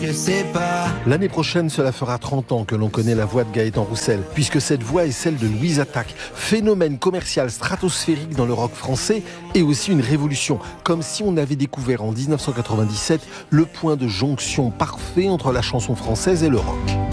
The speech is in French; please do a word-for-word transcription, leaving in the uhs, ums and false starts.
je sais pas. L'année prochaine, cela fera trente ans que l'on connaît la voix de Gaëtan Roussel, puisque cette voix est celle de Louise Attaque, phénomène commercial stratosphérique dans le rock français et aussi une révolution, comme si on avait découvert en dix-neuf cent quatre-vingt-dix-sept le point de jonction parfait entre la chanson française et le rock.